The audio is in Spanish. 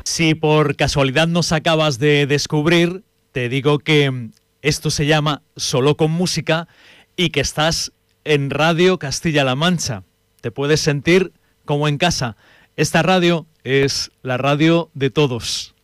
Si por casualidad nos acabas de descubrir, te digo que esto se llama Solo con Música y que estás en Radio Castilla-La Mancha. Te puedes sentir como en casa. Esta radio es la radio de todos.